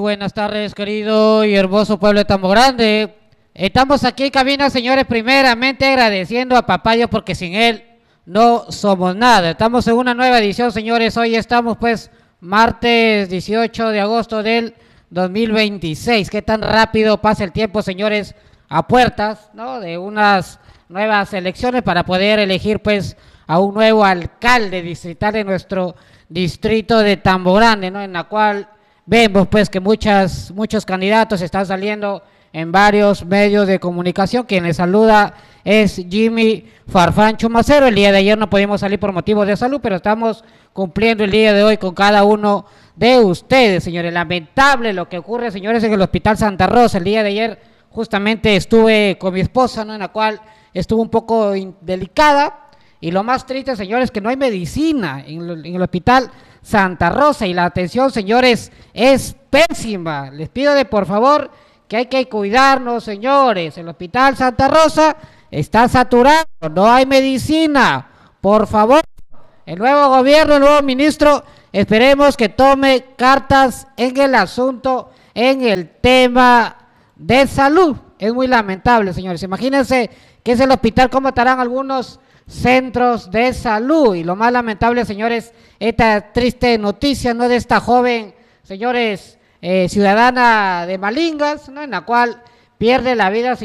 buenas tardes, querido y hermoso pueblo de Tambo Grande. Estamos aquí en cabina, señores, primeramente agradeciendo a Papá Dios porque sin él no somos nada. Estamos en una nueva edición, señores. Hoy estamos, pues, martes 18 de agosto del 2026. Qué tan rápido pasa el tiempo, señores, a puertas, ¿no?, de unas nuevas elecciones para poder elegir, pues, a un nuevo alcalde distrital de nuestro distrito de Tambo Grande, ¿no?, en la cual vemos, pues, que muchos candidatos están saliendo en varios medios de comunicación. Quien les saluda es Jimmy Farfancho Macero. El día de ayer no pudimos salir por motivos de salud, pero estamos cumpliendo el día de hoy con cada uno de ustedes, señores. Lamentable lo que ocurre, señores, en el Hospital Santa Rosa. El día de ayer justamente estuve con mi esposa, ¿no?, en la cual estuvo un poco delicada, y lo más triste, señores, es que no hay medicina en el Hospital Santa Rosa, y la atención, señores, es pésima. Les pido de por favor que hay que cuidarnos, señores. El Hospital Santa Rosa está saturado, no hay medicina. Por favor, el nuevo gobierno, el nuevo ministro, esperemos que tome cartas en el asunto, en el tema de salud. Es muy lamentable, señores. Imagínense que es el hospital, cómo estarán algunos centros de salud. Y lo más lamentable, señores, esta triste noticia, ¿no?, de esta joven, señores, ciudadana de Malingas, ¿no?, en la cual pierde la vida.